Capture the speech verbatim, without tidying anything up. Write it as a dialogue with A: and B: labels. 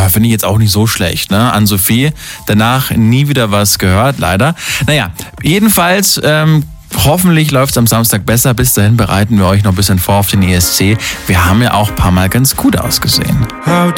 A: finde ich jetzt auch nicht so schlecht, ne? An Sophie, danach nie wieder was gehört, leider. Naja, jedenfalls, ähm, hoffentlich läuft es am Samstag besser. Bis dahin bereiten wir euch noch ein bisschen vor auf den E S C. Wir haben ja auch ein paar Mal ganz gut ausgesehen.
B: How